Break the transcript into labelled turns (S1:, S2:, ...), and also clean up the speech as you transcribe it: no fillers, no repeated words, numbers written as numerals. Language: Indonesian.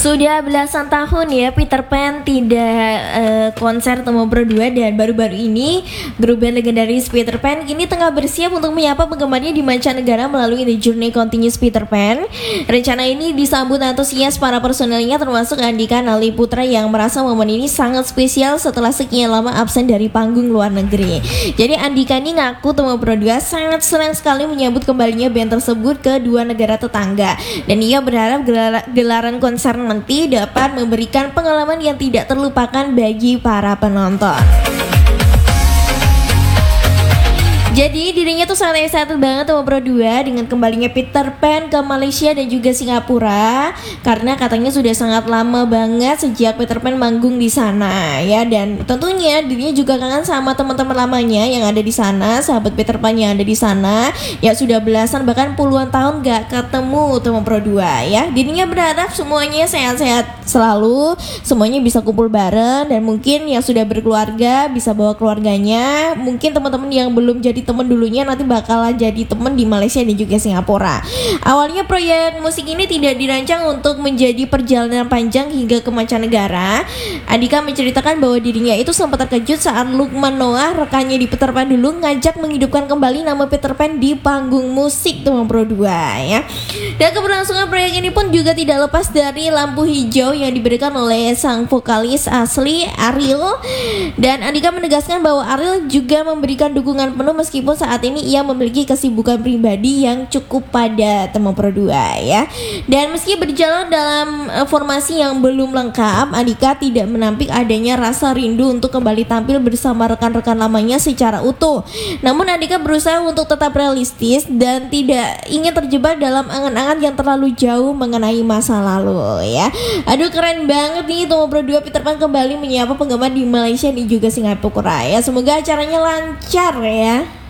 S1: Sudah belasan tahun ya Peter Pan tidak konser Temu Berdua, dan baru-baru ini grup band legendaris Peter Pan kini tengah bersiap untuk menyapa penggemarnya di mancanegara melalui The Journey Continues Peter Pan. Rencana ini disambut antusias para personelnya termasuk Andika Nali Putra yang merasa momen ini sangat spesial setelah sekian lama absen dari panggung luar negeri. Jadi Andika ini ngaku Temu Berdua sangat senang sekali menyambut kembalinya band tersebut ke dua negara tetangga, dan ia berharap gelaran konser nanti dapat memberikan pengalaman yang tidak terlupakan bagi para penonton. Jadi dirinya tuh sangat excited banget Temu Berdua dengan kembalinya Peter Pan ke Malaysia dan juga Singapura, karena katanya sudah sangat lama banget sejak Peter Pan manggung di sana ya, dan tentunya dirinya juga kangen sama teman-teman lamanya yang ada di sana, sahabat Peter Pan yang ada di sana ya, sudah belasan bahkan puluhan tahun gak ketemu Temu Berdua ya. Dirinya berharap semuanya sehat-sehat selalu, semuanya bisa kumpul bareng, dan mungkin yang sudah berkeluarga bisa bawa keluarganya, mungkin teman-teman yang belum jadi teman dulunya nanti bakalan jadi teman di Malaysia dan juga Singapura. Awalnya proyek musik ini tidak dirancang untuk menjadi perjalanan panjang hingga ke mancanegara. Andika menceritakan bahwa dirinya itu sempat terkejut saat Lukman Noah, rekannya di Peter Pan dulu, ngajak menghidupkan kembali nama Peter Pan di panggung musik Temu Berdua ya. Dan keberlangsungan proyek ini pun juga tidak lepas dari lampu hijau yang diberikan oleh sang vokalis asli Ariel, dan Andika menegaskan bahwa Ariel juga memberikan dukungan penuh meskipun saat ini ia memiliki kesibukan pribadi yang cukup padat Temu Berdua ya. Dan meski berjalan dalam formasi yang belum lengkap, Andika tidak menampik adanya rasa rindu untuk kembali tampil bersama rekan-rekan lamanya secara utuh. Namun Andika berusaha untuk tetap realistis dan tidak ingin terjebak dalam angan-angan yang terlalu jauh mengenai masa lalu ya. Aduh, keren banget nih Temu Berdua Peter Pan kembali menyapa penggemar di Malaysia dan juga Singapura ya. Semoga acaranya lancar ya.